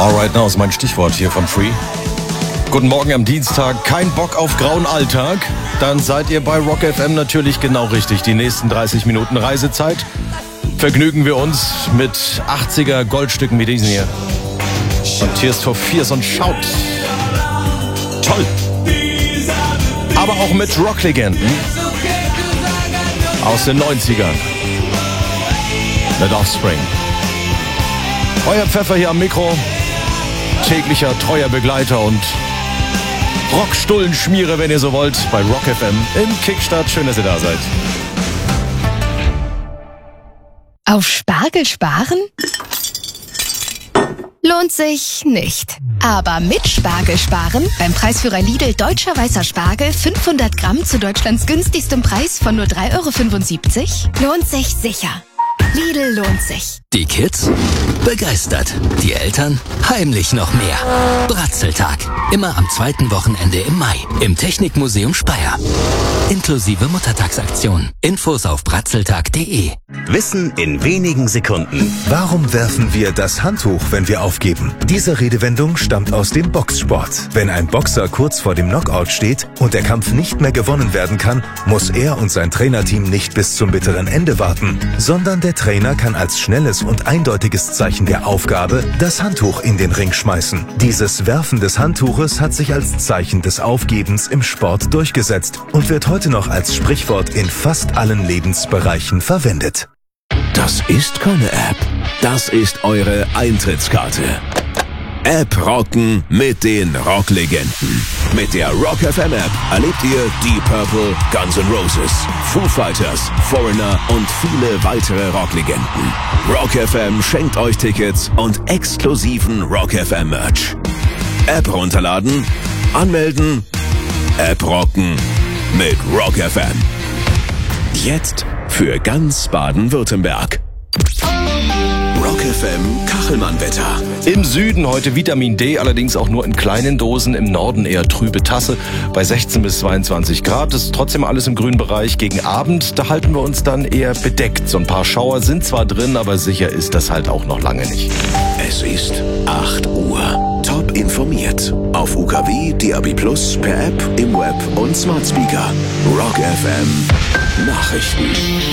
Alright Now ist mein Stichwort hier von Free. Guten Morgen am Dienstag. Kein Bock auf grauen Alltag? Dann seid ihr bei Rock FM natürlich genau richtig. Die nächsten 30 Minuten Reisezeit vergnügen wir uns mit 80er Goldstücken wie diesen hier. Und Tears for Fears und Shout. Toll. Aber auch mit Rocklegenden aus den 90ern. Mit Offspring. Euer Pfeffer hier am Mikro. Täglicher treuer Begleiter und Rockstullenschmiere, wenn ihr so wollt, bei Rock FM im Kickstart. Schön, dass ihr da seid. Auf Spargel sparen? Lohnt sich nicht. Aber mit Spargel sparen, beim Preisführer Lidl Deutscher Weißer Spargel 500 Gramm zu Deutschlands günstigstem Preis von nur 3,75 €, lohnt sich sicher. Lidl lohnt sich. Die Kids begeistert, die Eltern heimlich noch mehr. Bratzeltag, immer am zweiten Wochenende im Mai im Technikmuseum Speyer. Inklusive Muttertagsaktion. Infos auf bratzeltag.de. Wissen in wenigen Sekunden. Warum werfen wir das Handtuch, wenn wir aufgeben? Diese Redewendung stammt aus dem Boxsport. Wenn ein Boxer kurz vor dem Knockout steht und der Kampf nicht mehr gewonnen werden kann, muss er und sein Trainerteam nicht bis zum bitteren Ende warten, sondern der Trainer kann als schnelles und eindeutiges Zeichen der Aufgabe das Handtuch in den Ring schmeißen. Dieses Werfen des Handtuches hat sich als Zeichen des Aufgebens im Sport durchgesetzt und wird heute noch als Sprichwort in fast allen Lebensbereichen verwendet. Das ist keine App. Das ist eure Eintrittskarte. App rocken mit den Rocklegenden. Mit der Rock FM App erlebt ihr Deep Purple, Guns N' Roses, Foo Fighters, Foreigner und viele weitere Rocklegenden. Rock FM schenkt euch Tickets und exklusiven Rock FM Merch. App runterladen, anmelden, App rocken mit Rock FM. Jetzt für ganz Baden-Württemberg. Rock FM Kachelmann-Wetter. Im Süden heute Vitamin D, allerdings auch nur in kleinen Dosen. Im Norden eher trübe Tasse bei 16 bis 22 Grad. Das ist trotzdem alles im grünen Bereich. Gegen Abend, da halten wir uns dann eher bedeckt. So ein paar Schauer sind zwar drin, aber sicher ist das halt auch noch lange nicht. Es ist 8 Uhr. Top informiert. Auf UKW, DAB+, per App, im Web und Smart Speaker. Rock FM Nachrichten.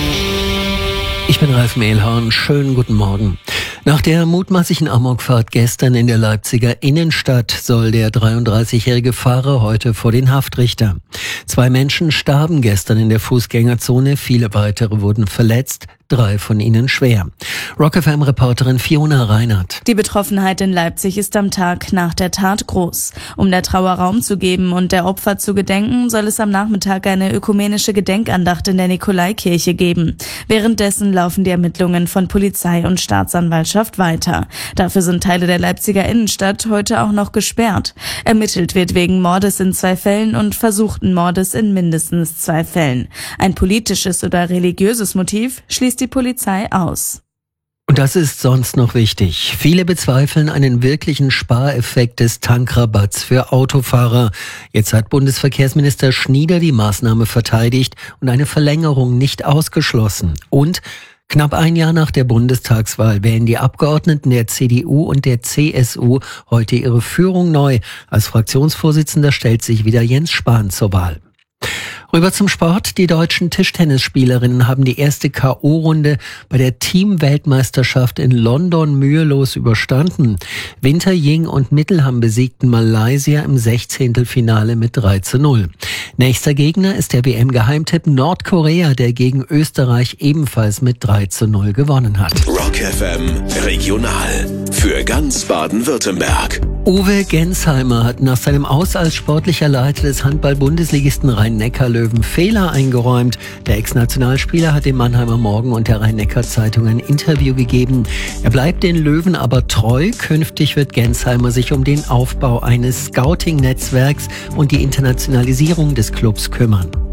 Ich bin Ralf Mehlhorn. Schönen guten Morgen. Nach der mutmaßlichen Amokfahrt gestern in der Leipziger Innenstadt soll der 33-jährige Fahrer heute vor den Haftrichter. 2 Menschen starben gestern in der Fußgängerzone, viele weitere wurden verletzt, 3 von ihnen schwer. Rock FM-Reporterin Fiona Reinhardt. Die Betroffenheit in Leipzig ist am Tag nach der Tat groß. Um der Trauer Raum zu geben und der Opfer zu gedenken, soll es am Nachmittag eine ökumenische Gedenkandacht in der Nikolaikirche geben. Währenddessen laufen die Ermittlungen von Polizei und Staatsanwaltschaft weiter. Dafür sind Teile der Leipziger Innenstadt heute auch noch gesperrt. Ermittelt wird wegen Mordes in 2 Fällen und versuchten Mordes in mindestens 2 Fällen. Ein politisches oder religiöses Motiv schließt die Polizei aus. Und das ist sonst noch wichtig. Viele bezweifeln einen wirklichen Spareffekt des Tankrabatts für Autofahrer. Jetzt hat Bundesverkehrsminister Schnieder die Maßnahme verteidigt und eine Verlängerung nicht ausgeschlossen. Und knapp ein Jahr nach der Bundestagswahl wählen die Abgeordneten der CDU und der CSU heute ihre Führung neu. Als Fraktionsvorsitzender stellt sich wieder Jens Spahn zur Wahl. Rüber zum Sport. Die deutschen Tischtennisspielerinnen haben die erste K.O.-Runde bei der Team-Weltmeisterschaft in London mühelos überstanden. Winter, Ying und Mittelham besiegten Malaysia im 16. mit 3:0. Nächster Gegner ist der WM-Geheimtipp Nordkorea, der gegen Österreich ebenfalls mit 3:0 gewonnen hat. Rock FM Regional. Für ganz Baden-Württemberg. Uwe Gensheimer hat nach seinem Aus als sportlicher Leiter des Handball-Bundesligisten Rhein-Neckar-Löwen Fehler eingeräumt. Der Ex-Nationalspieler hat dem Mannheimer Morgen und der Rhein-Neckar-Zeitung ein Interview gegeben. Er bleibt den Löwen aber treu. Künftig wird Gensheimer sich um den Aufbau eines Scouting-Netzwerks und die Internationalisierung des Clubs kümmern.